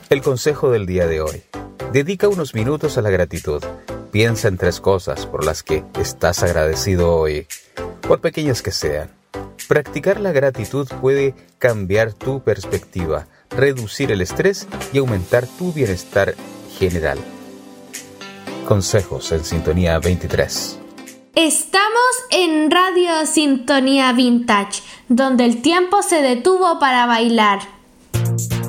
El consejo del día de hoy. Dedica unos minutos a la gratitud. Piensa en 3 cosas por las que estás agradecido hoy, por pequeñas que sean. Practicar la gratitud puede cambiar tu perspectiva, reducir el estrés y aumentar tu bienestar general. Consejos en Sintonía 23. Estamos en Radio Sintonía Vintage, donde el tiempo se detuvo para bailar.